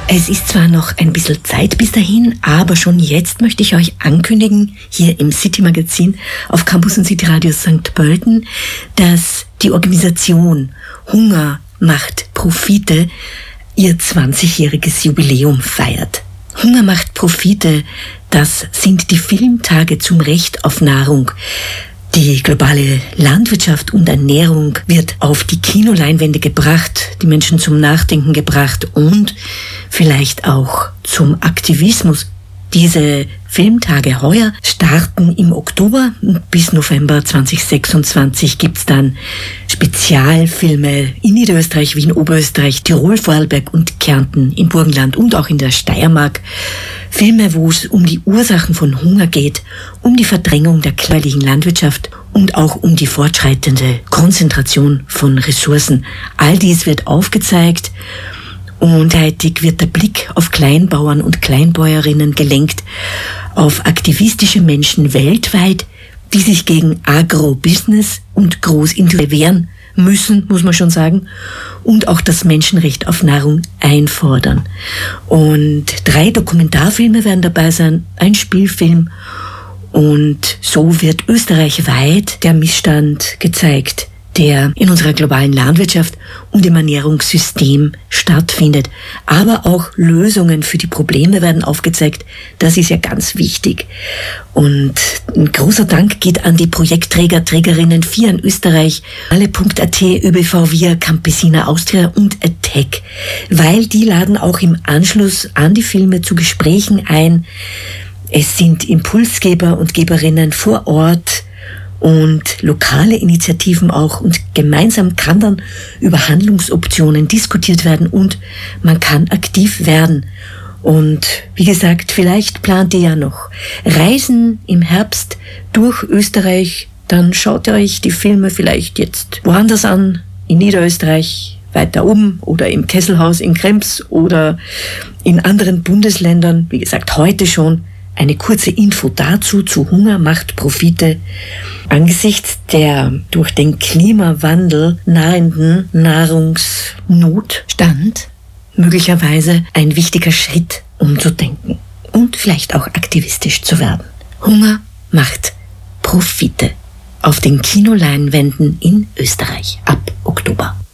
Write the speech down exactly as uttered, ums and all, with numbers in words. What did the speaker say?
Es ist zwar noch ein bisschen Zeit bis dahin, aber schon jetzt möchte ich euch ankündigen, hier im City Magazin auf Campus und City Radio Sankt Pölten, dass die Organisation Hunger macht Profite ihr zwanzigjähriges Jubiläum feiert. Hunger macht Profite, das sind die Filmtage zum Recht auf Nahrung. Die globale Landwirtschaft und Ernährung wird auf die Kinoleinwände gebracht, die Menschen zum Nachdenken gebracht und vielleicht auch zum Aktivismus. Diese Filmtage heuer starten im Oktober. Bis November zweitausendsechsundzwanzig gibt's dann Spezialfilme in Niederösterreich, Wien, Oberösterreich, Tirol, Vorarlberg und Kärnten, im Burgenland und auch in der Steiermark. Filme, wo es um die Ursachen von Hunger geht, um die Verdrängung der kleinlichen Landwirtschaft und auch um die fortschreitende Konzentration von Ressourcen. All dies wird aufgezeigt und gleichzeitig wird der Blick auf Kleinbauern und Kleinbäuerinnen gelenkt, auf aktivistische Menschen weltweit, die sich gegen Agrobusiness und Großindustrie wehren müssen, muss man schon sagen, und auch das Menschenrecht auf Nahrung einfordern. Und drei Dokumentarfilme werden dabei sein, ein Spielfilm, und so wird österreichweit der Missstand gezeigt, der in unserer globalen Landwirtschaft und im Ernährungssystem stattfindet. Aber auch Lösungen für die Probleme werden aufgezeigt. Das ist ja ganz wichtig. Und ein großer Dank geht an die Projektträger, Trägerinnen vier in Österreich, alle Punkt A T, ÖBV Via, Campesina Austria und Attack, weil die laden auch im Anschluss an die Filme zu Gesprächen ein. Es sind Impulsgeber und Geberinnen vor Ort und lokale Initiativen auch, und gemeinsam kann dann über Handlungsoptionen diskutiert werden und man kann aktiv werden. Und wie gesagt, vielleicht plant ihr ja noch Reisen im Herbst durch Österreich, dann schaut ihr euch die Filme vielleicht jetzt woanders an, in Niederösterreich, weiter oben oder im Kesselhaus in Krems oder in anderen Bundesländern. Wie gesagt, heute schon eine kurze Info dazu, zu Hunger macht Profite. Angesichts der durch den Klimawandel nahenden Nahrungsnotstand möglicherweise ein wichtiger Schritt, umzudenken und vielleicht auch aktivistisch zu werden. Hunger macht Profite auf den Kinoleinwänden in Österreich ab Oktober.